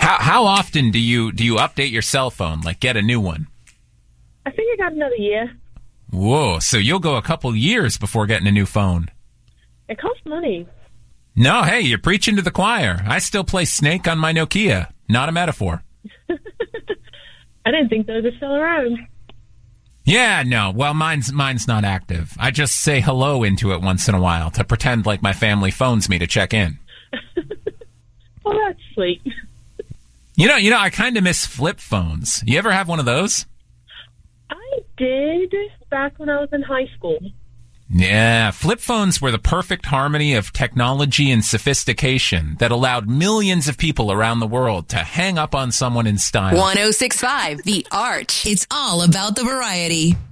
How often do you update your cell phone? Like get a new one? I think I got another year. Whoa, so you'll go a couple years before getting a new phone. It costs money. No, hey, you're preaching to the choir. I still play Snake on my Nokia. Not a metaphor. I didn't think those were still around. Yeah, no. Well, mine's not active. I just say hello into it once in a while to pretend like my family phones me to check in. Oh, that's sweet. You know, I kind of miss flip phones. You ever have one of those? I did back when I was in high school. Yeah, flip phones were the perfect harmony of technology and sophistication that allowed millions of people around the world to hang up on someone in style. 106.5 The Arch. It's all about the variety.